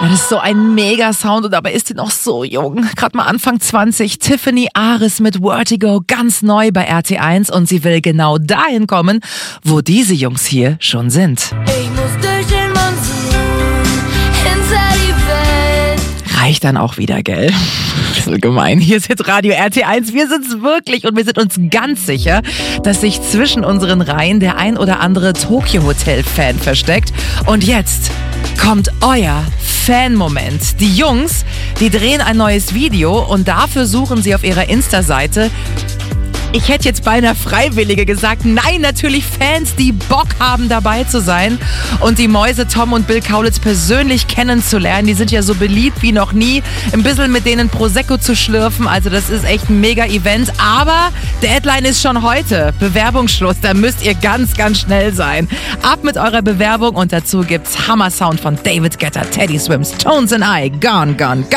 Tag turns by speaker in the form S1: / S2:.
S1: Das ist so ein Mega-Sound und dabei ist sie noch so jung. Gerade mal Anfang 20. Tiffany Aris mit Vertigo, ganz neu bei RT1 und sie will genau dahin kommen, wo diese Jungs hier schon sind.
S2: Ich muss durch den Monsun, hinter die Welt.
S1: Reicht dann auch wieder, gell? Bisschen gemein. Hier ist jetzt Radio RT1. Wir sind's wirklich und wir sind uns ganz sicher, dass sich zwischen unseren Reihen der ein oder andere Tokyo-Hotel-Fan versteckt. Und jetzt kommt euer Fan-Moment. Die Jungs, die drehen ein neues Video und dafür suchen sie auf ihrer Insta-Seite, ich hätte jetzt beinahe Freiwillige gesagt, nein, natürlich Fans, die Bock haben, dabei zu sein und die Mäuse Tom und Bill Kaulitz persönlich kennenzulernen. Die sind ja so beliebt wie noch nie. Ein bisschen mit denen Prosecco zu schlürfen, also das ist echt ein Mega-Event. Aber Deadline ist schon heute. Bewerbungsschluss, da müsst ihr ganz, ganz schnell sein. Ab mit eurer Bewerbung und dazu gibt's Hammer-Sound von David Guetta, Teddy Swims, Tones and I, Gone, Gone, Gone.